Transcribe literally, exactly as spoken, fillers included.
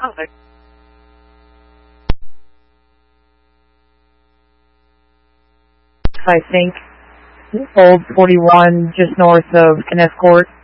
I think. Old forty-one, just north of Kenneth Court.